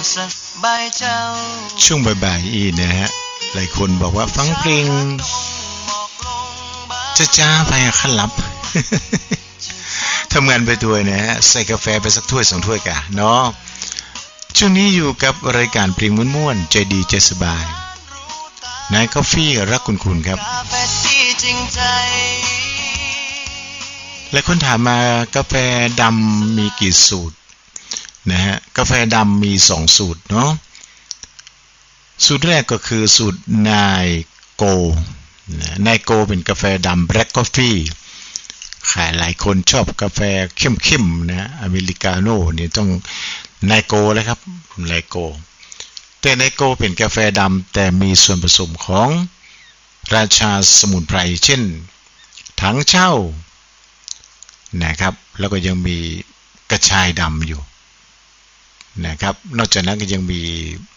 ช่วงบ่ายๆอีนะฮะหลายคนบอกว่าฟังเพลงจ้าไปขันลับ ทำงานไปด้วยนะฮะใส่กาแฟไปสักถ้วย2 ถ้วยกะเนาะช่วงนี้อยู่กับรายการเพลงม่วนๆใจดีใจสบายนายกาแฟรักคุณครับหลายคนถามมากาแฟดำมีกี่สูตรนะฮะกาแฟดำมี2สูตรเนาะสูตรแรกก็คือสูตรนายโกเป็นกาแฟดำ Black Coffee ขายหลายคนชอบกาแฟเข้มๆนะอเมริกาโน่นี่ต้องนายโกเลยครับนายโกแต่นายโกเป็นกาแฟดำแต่มีส่วนผสมของราชาสมุนไพรเช่นถังเช่านะครับแล้วก็ยังมีกระชายดำอยู่นะครับนอกจากนั้นก็ยังมี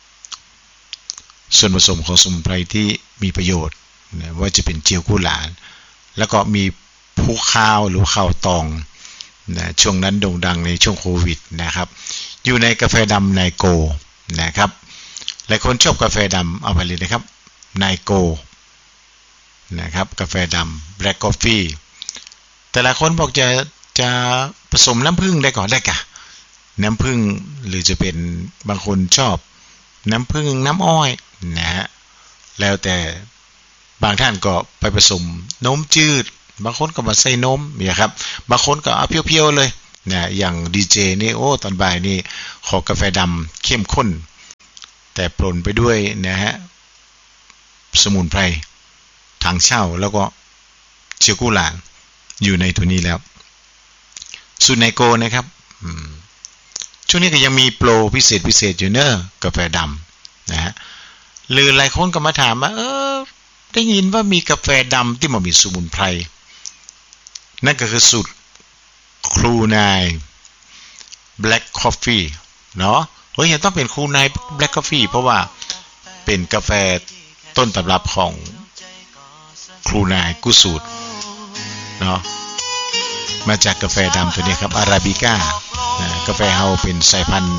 ส่วนผสมของสมุนไพรที่มีประโยชน์นะว่าจะเป็นเจียวกุหลาบแล้วก็มีผู้ข้าวหรือข้าวตองนะช่วงนั้นโด่งดังในช่วงโควิดนะครับอยู่ในกาแฟดำไนโกนะครับหลายคนชอบกาแฟดำเอาไปเลยนะครับไนโกนะครับกาแฟดำ Black Coffee แต่ละคนบอกจะผสมน้ำผึ้งได้ก่อนได้กะน้ำผึ้งหรือจะเป็นบางคนชอบน้ำผึ้งน้ำอ้อยนะฮะแล้วแต่บางท่านก็ไปผสมนมจืดบางคนก็มาใส่นมเนี่ยครับบางคนก็เอาเพียวๆเลยนะอย่างดีเจนี่โอ้ตอนบ่ายนี่ขอกาแฟดำเข้มข้นแต่ปนไปด้วยนะฮะสมุนไพรถังเช่าแล้วก็เจียวกุหลาบอยู่ในตัวนี้แล้วสูตรไนโกนะครับช่วงนี้ก็ยังมีโปรพิเศษอยู่เนอะกาแฟดำนะฮะหรือหลายคนก็มาถามว่าได้ยินว่ามีกาแฟดำที่มันมีสมุนไพรนั่นก็คือสูตรครูนาย Black Coffee เนาะยังต้องเป็นครูนาย Black Coffee เพราะว่าเป็นกาแฟต้นตำรับของครูนายกุสูตรเนาะมาจากกาแฟดำตัวนี้ครับอาราบิก้ากาแฟเฮาเป็นสายพันธุ์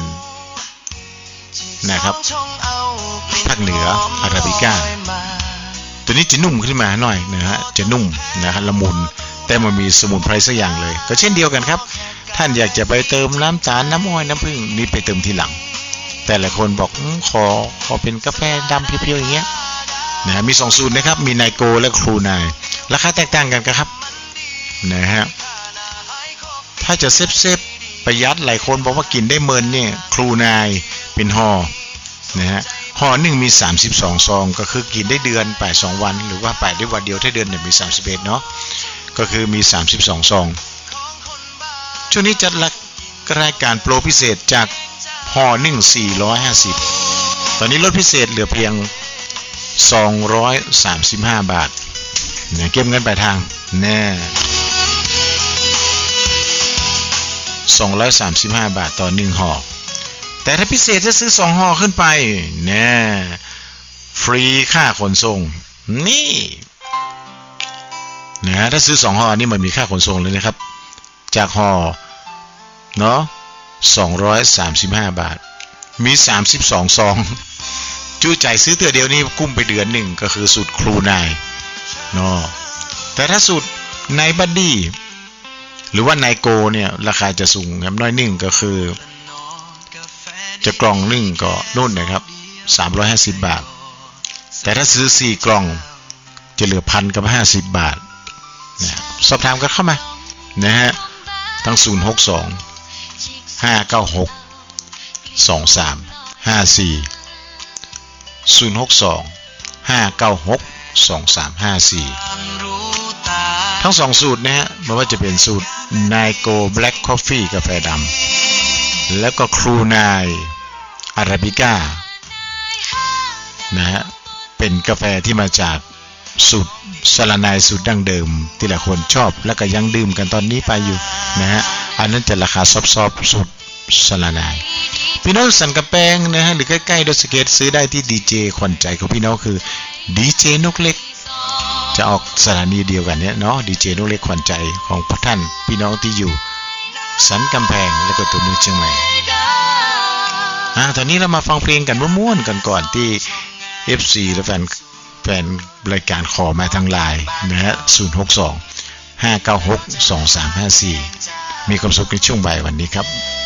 นะครับภาคเหนืออาราบิก้าตัวนี้จะนุ่มขึ้นมาหน่อยนะฮะจะนุ่มนะครับละมุนแต่มันมีสมุนไพรสักอย่างเลยก็เช่นเดียวกันครับท่านอยากจะไปเติมน้ำตาลน้ำอ้อยน้ำผึ้งนี่ไปเติมทีหลังแต่ละคนบอกขอเป็นกาแฟดำเพียวๆอย่างเงี้ยนะมี2สูตรนะครับมีไนโกและครูนายราคาแตกต่างกันครับนะฮะถ้าจะเซฟประหยัดหลายคนบอกว่ากินได้เมินเนี่ยครูนายเป็นห่อนะฮะห่อหนึ่งมี32ซองก็คือกินได้เดือนไป2วันหรือว่าไปได้วันเดียวถ้าเดือนเนี่ยมี31เนาะก็คือมี32ซองช่วงนี้จัดรายการโปรพิเศษจากห่อหนึ่ง450ตอนนี้ลดพิเศษเหลือเพียง235 บาทเนี่ยเก็บเงินปลายทางแน่235 บาทต่อ1ห่อแต่ถ้าพิเศษจะซื้อ2ห่อขึ้นไปแน่ฟรีค่าขนส่งนี่นะถ้าซื้อ2ห่อนี่มันมีค่าขนส่งเลยนะครับจากห่อเนาะ235 บาทมี32ซองจู้ใจซื้อเตือเดียวนี่กุ้มไปเดือนหนึ่งก็คือสูตรครูนายเนาะแต่ถ้าสูตรนายบัดดี้หรือว่านายโกเนี่ยราคาจะสูงครับน้อยหนึ่งก็คือจะกล่องหนึ่งก็นู่นนะครับ350 บาทแต่ถ้าซื้อ4กล่องจะเหลือ1,050 บาทนะสอบถามกันเข้ามานะฮะทั้ง062 596 2354 062 596 2354ทั้ง2สูตรนะฮะไม่ว่าจะเป็นสูตรนายโก Black Coffee กาแฟดำแล้วก็ครูนายอาราบิก้านะฮะเป็นกาแฟที่มาจากสูตรสลานายสูตรดั้งเดิมที่หลายคนชอบแล้วก็ยังดื่มกันตอนนี้ไปอยู่นะฮะอันนั้นจะราคาซอฟๆสูตรสลานายพี่น้องสันกระแปงนะฮะหรือใกล้ๆดอยสะเก็ดซื้อได้ที่ดีเจขวัญใจของพี่น้องคือดีเจนกเล็กจะออกสถานีเดียวกันเนี่ยเนาะดีเจนกเล็กขวัญใจของพวกท่านพี่น้องที่อยู่สันกำแพงและก็ตัวเมืองเชียงใหม่ตอนนี้เรามาฟังเพลงกันม่วนๆกันก่อนที่ FC และแฟนรายการขอมาทางไลน์นะฮะ062 596 2354มีความสุขในช่วงบ่ายวันนี้ครับ